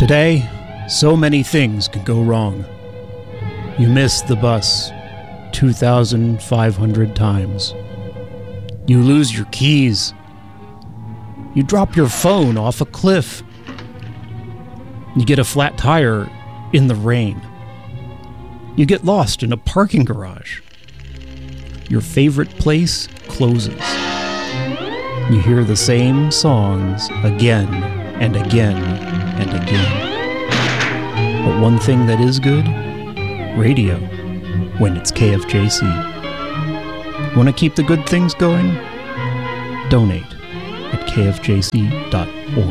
Today, so many things can go wrong. You miss the bus 2,500 times. You lose your keys. You drop your phone off a cliff. You get a flat tire in the rain. You get lost in a parking garage. Your favorite place closes. You hear the same songs again and again and again. But one thing that is good, radio, when it's KFJC. Want to keep the good things going? Donate at kfjc.org.